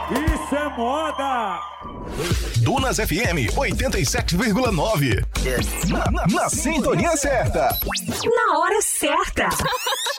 Isso é moda! Dunas FM 87,9. Na sintonia certa. Na hora certa.